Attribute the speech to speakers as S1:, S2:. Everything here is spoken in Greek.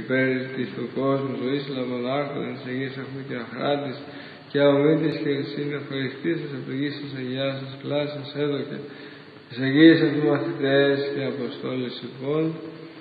S1: υπέρ του κόσμου ζωής, λαμβανάρχοντα της Αγίας Αυχού και Αχράτης, και αομήτης και εσύν ευχαριστήσας από το γης της Αγιάς σας κλάσης έδωκε, τις Αγίες αυτού μαθητές και Αποστόλες υπών,